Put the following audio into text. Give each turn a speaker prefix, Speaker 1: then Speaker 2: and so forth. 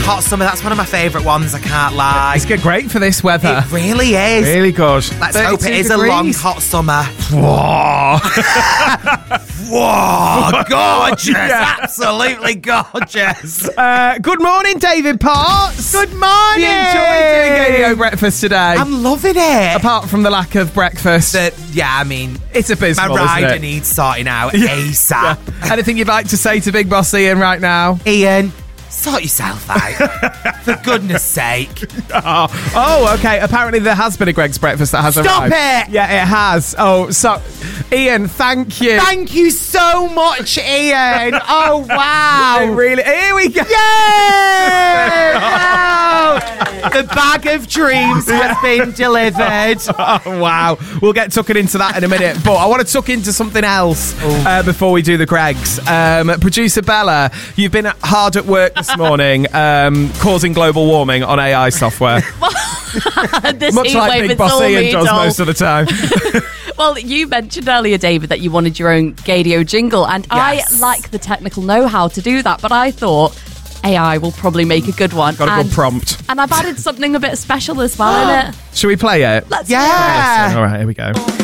Speaker 1: hot summer. That's one of my favourite ones, I can't lie.
Speaker 2: It's great for this weather.
Speaker 1: It really is.
Speaker 2: Really good.
Speaker 1: Let's hope it is a long, hot summer.
Speaker 2: Whoa.
Speaker 1: Whoa, gorgeous. Yeah. Absolutely gorgeous.
Speaker 2: Good morning, David Potts.
Speaker 1: Good morning.
Speaker 2: You enjoyed doing Radio Breakfast today?
Speaker 1: I'm loving it.
Speaker 2: Apart from the lack of breakfast.
Speaker 1: It's
Speaker 2: abysmal,
Speaker 1: my rider
Speaker 2: isn't it?
Speaker 1: needs sorting out ASAP.
Speaker 2: Yeah. Anything you'd like to say to Big Boss Ian right now?
Speaker 1: Ian, sort yourself out. For goodness sake.
Speaker 2: Oh, okay. Apparently there has been a Greg's Breakfast that has arrived.
Speaker 1: Stop it!
Speaker 2: Yeah, it has. Oh, so Ian, thank you.
Speaker 1: Thank you so much, Ian. Oh, wow.
Speaker 2: It really. Here we go.
Speaker 1: Yay! Wow. The bag of dreams has been delivered.
Speaker 2: Oh, wow. We'll get tucking into that in a minute, but I want to tuck into something else before we do the Gregs. Producer Bella, you've been hard at work this morning, causing global warming on AI software.
Speaker 3: Much
Speaker 2: like Big Boss Ian does most of the time.
Speaker 3: Well, you mentioned earlier, David, that you wanted your own Gadio jingle, and
Speaker 1: Yes.
Speaker 3: I lack the technical know-how to do that, but I thought AI will probably make a good one.
Speaker 2: Got a good prompt.
Speaker 3: And I've added something a bit special as well in it.
Speaker 2: Should we play it?
Speaker 3: Let's
Speaker 1: Yeah.
Speaker 2: All right, here we go.